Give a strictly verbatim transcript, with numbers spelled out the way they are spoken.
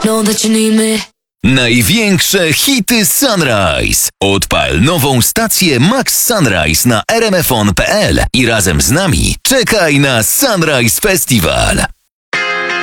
Know that you need me. Największe hity Sunrise. Odpal nową stację Max Sunrise na r m f on kropka p l i razem z nami czekaj na Sunrise Festival.